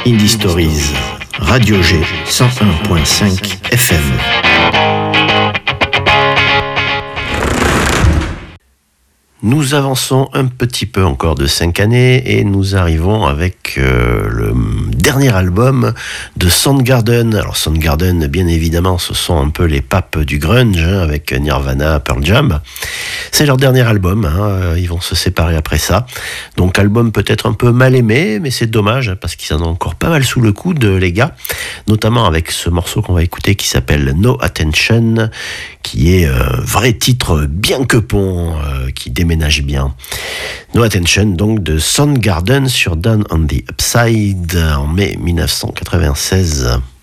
Indie Stories, Radio G 101.5 FM. Nous avançons un petit peu encore de 5 années et nous arrivons avec le dernier album de Soundgarden. Alors Soundgarden, bien évidemment, ce sont un peu les papes du grunge, avec Nirvana, Pearl Jam. C'est leur dernier album, ils vont se séparer après ça. Donc album peut-être un peu mal aimé, mais c'est dommage parce qu'ils en ont encore pas mal sous le coude, les gars. Notamment avec ce morceau qu'on va écouter qui s'appelle No Attention, qui est un vrai titre bien quepon, qui déménage bien. No Attention, donc de Soundgarden sur Down on the Upside en mai 1996.